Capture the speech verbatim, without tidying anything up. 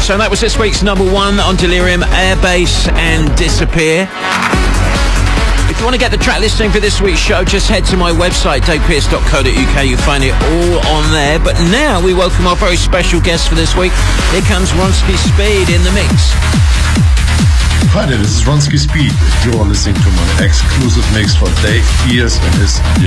So that was this week's number one on Delirium, Airbase and Disappear. If you want to get the track listing for this week's show, just head to my website, dave pearce dot co dot uk. You'll find it all on there. But now we welcome our very special guest for this week. Here comes Ronski Speed in the mix. Hi there, this is Ronski Speed. You are listening to my exclusive mix for Dave Pearce and his